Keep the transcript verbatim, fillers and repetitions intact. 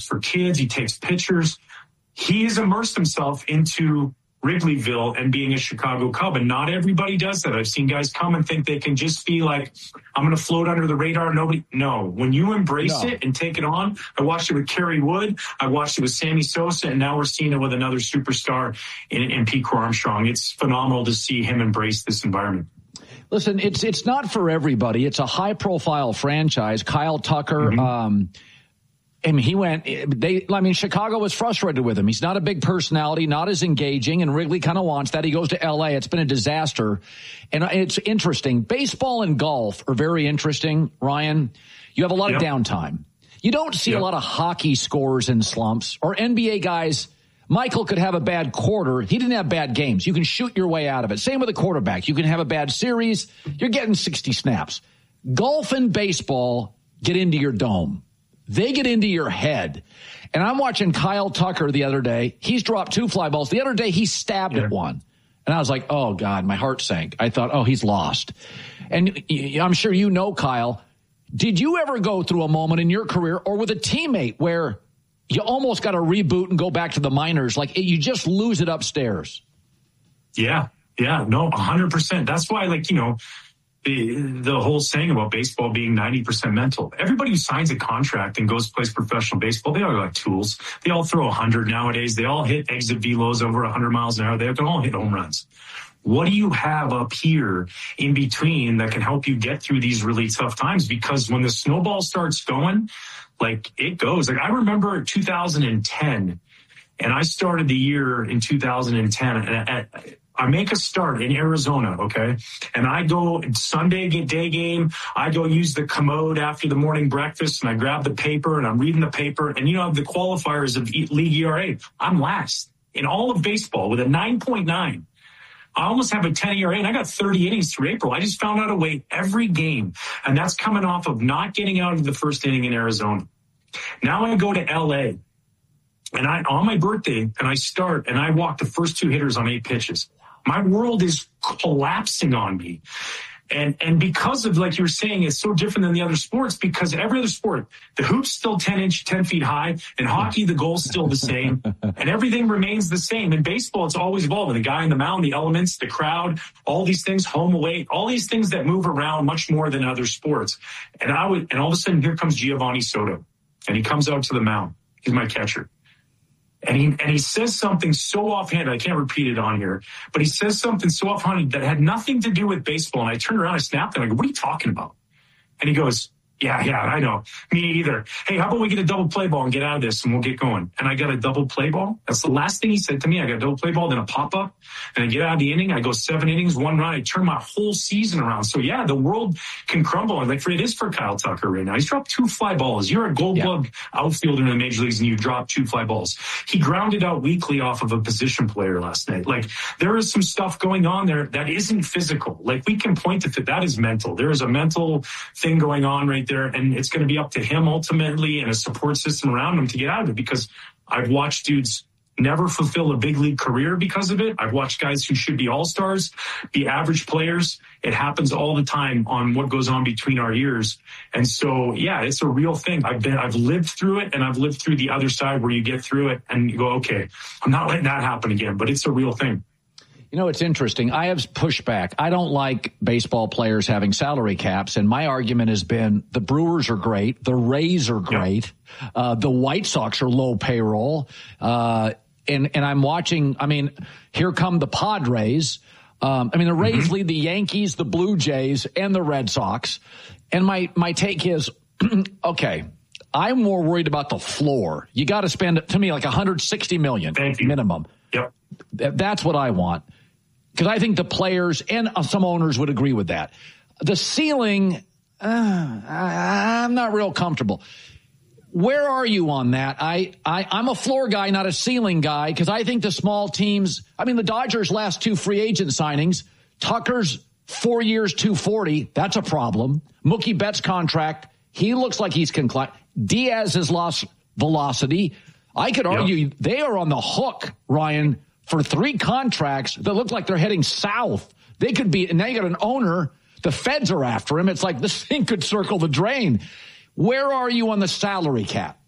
for kids. He takes pictures. He has immersed himself into Wrigleyville and being a Chicago Cub. And not everybody does that. I've seen guys come and think they can just be like, I'm going to float under the radar. Nobody. No, when you embrace no. it and take it on, I watched it with Kerry Wood. I watched it with Sammy Sosa. And now we're seeing it with another superstar in, in Pete Crow Armstrong. It's phenomenal to see him embrace this environment. Listen, it's, it's not for everybody. It's a high profile franchise. Kyle Tucker, mm-hmm. um, I mean, he went, they, I mean, Chicago was frustrated with him. He's not a big personality, not as engaging, and Wrigley kind of wants that. He goes to L A. It's been a disaster. And it's interesting. Baseball and golf are very interesting, Ryan. You have a lot yep. of downtime. You don't see yep. a lot of hockey scores in slumps or N B A guys. Michael could have a bad quarter. He didn't have bad games. You can shoot your way out of it. Same with a quarterback. You can have a bad series. You're getting sixty snaps. Golf and baseball get into your dome. They get into your head. And I'm watching Kyle Tucker the other day. He's dropped two fly balls. The other day, he stabbed yeah. at one. And I was like, oh, God, my heart sank. I thought, oh, he's lost. And I'm sure you know, Kyle, did you ever go through a moment in your career or with a teammate where you almost got to reboot and go back to the minors? Like, you just lose it upstairs. Yeah, yeah, no, one hundred percent. That's why, like, you know, The, the whole saying about baseball being ninety percent mental. Everybody who signs a contract and goes plays professional baseball, they all got tools. They all throw one hundred nowadays. They all hit exit velos over one hundred miles an hour. They can all hit home runs. What do you have up here in between that can help you get through these really tough times? Because when the snowball starts going, like it goes. Like I remember two thousand ten, and I started the year in two thousand ten. And at, I make a start in Arizona, okay? And I go Sunday day game. I go use the commode after the morning breakfast, and I grab the paper, and I'm reading the paper. And, you know, the qualifiers of league E R A, I'm last in all of baseball with a nine point nine. I almost have a ten E R A, and I got thirty innings through April. I just found out a way every game, and that's coming off of not getting out of the first inning in Arizona. Now I go to L A, and I on my birthday, and I start, and I walk the first two hitters on eight pitches. My world is collapsing on me. And and because of, like you were saying, it's so different than the other sports, because every other sport, the hoop's still ten inch, ten feet high. In hockey, the goal's still the same. And everything remains the same. In baseball, it's always evolving. The guy in the mound, the elements, the crowd, all these things, home away, all these things that move around much more than other sports. And I would, and all of a sudden, here comes Giovanni Soto. And he comes out to the mound. He's my catcher. And he, and he says something so offhand, I can't repeat it on here, but he says something so offhand that had nothing to do with baseball. And I turned around, I snapped, and I go, what are you talking about? And he goes, yeah, yeah, I know. Me either. Hey, how about we get a double play ball and get out of this and we'll get going? And I got a double play ball. That's the last thing he said to me. I got a double play ball, then a pop up, and I get out of the inning. I go seven innings, one run. I turn my whole season around. So yeah, the world can crumble. Like for it is for Kyle Tucker right now. He's dropped two fly balls. You're a Gold Glove yeah. outfielder in the major leagues, and you dropped two fly balls. He grounded out weakly off of a position player last night. Like there is some stuff going on there that isn't physical. Like we can point to that is mental. There is a mental thing going on right there, and it's going to be up to him ultimately and a support system around him to get out of it, because I've watched dudes never fulfill a big league career because of it. I've watched guys who should be all-stars be average players. It happens all the time on what goes on between our ears. And so, yeah, it's a real thing. I've been, I've lived through it, and I've lived through the other side where you get through it and you go, okay, I'm not letting that happen again, but it's a real thing. You know, it's interesting. I have pushback. I don't like baseball players having salary caps, and my argument has been the Brewers are great, the Rays are great, yeah. uh, the White Sox are low payroll, uh, and and I'm watching. I mean, here come the Padres. Um, I mean, the Rays mm-hmm. lead the Yankees, the Blue Jays, and the Red Sox. And my my take is, okay, I'm more worried about the floor. You got to spend, to me, like one hundred sixty million dollars minimum. Yep, that's what I want. Because I think the players and some owners would agree with that. The ceiling, uh, I, I'm not real comfortable. Where are you on that? I, I, I'm a floor guy, not a ceiling guy, because I think the small teams, I mean, the Dodgers' last two free agent signings, Tucker's four years, two forty, that's a problem. Mookie Betts' contract, he looks like he's conclined. Diaz has lost velocity. I could argue yep. they are on the hook, Ryan, for three contracts that look like they're heading south. They could be, and now you got an owner, the feds are after him. It's like this thing could circle the drain. Where are you on the salary cap?